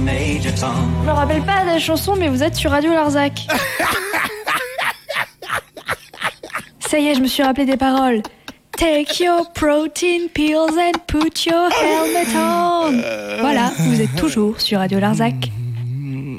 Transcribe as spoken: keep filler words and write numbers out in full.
Je me rappelle pas de la chanson, mais vous êtes sur Radio Larzac. Ça y est, je me suis rappelé des paroles. Take your protein pills and put your helmet on. Voilà, vous êtes toujours sur Radio Larzac.